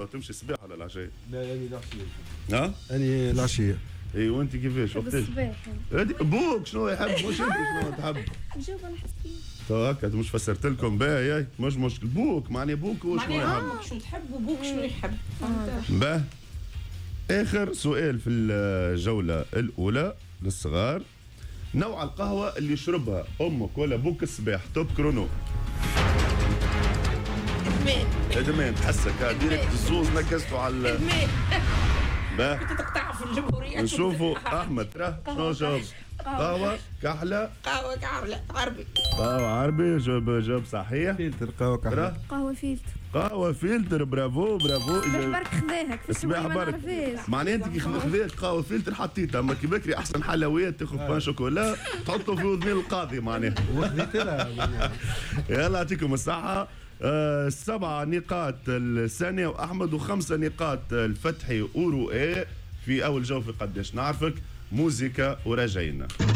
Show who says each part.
Speaker 1: تمشي الصباح ولا العشية؟
Speaker 2: لا يعني العشية.
Speaker 1: ها؟
Speaker 2: يعني العشية.
Speaker 1: اي وانت كيفاش؟ وقتاش؟
Speaker 3: الصباح.
Speaker 1: بوك شنو يحب؟ مش انت شنو تحب؟
Speaker 3: نجاوب على حسبي.
Speaker 1: تو هكا مش فسرت لكم باهي مش مشكل. بوك معناها بوك وشنو يحب؟
Speaker 4: معناها شنو تحب وبوك شنو يحب.
Speaker 1: باه. اخر سؤال في الجولة الأولى للصغار. نوع القهوة اللي يشربها أمك ولا أبوك الصباح. توب كرونو.
Speaker 4: ادمان.
Speaker 1: ادمان تحسك ديريكت الزوز نكستوا على
Speaker 4: ادمان.
Speaker 1: باه.
Speaker 4: كنت تقطع في الجمهورية.
Speaker 1: نشوفوا أحمد ترى شنو جاوب. قهوة كحلة.
Speaker 4: قهوة كحلة عربي.
Speaker 1: قهوة عربي جاب صحيح.
Speaker 2: فلتر قهوة كحلة.
Speaker 3: قهوة فيلتر.
Speaker 1: قهوة فلتر. برافو برافو.
Speaker 3: برك خذاها
Speaker 1: اسمع برك معناها انت كي خذاك قهوة فلتر حطيتها اما كي بكري احسن حلويات تاخذ بان شوكولا تحطه في وذن القاضي معناها. يلا يعطيكم الصحة. 7 نقاط الثانية وأحمد و5 نقاط الفتحي ورؤى في أول جو في قداش نعرفك. موزيكا ورجعنا.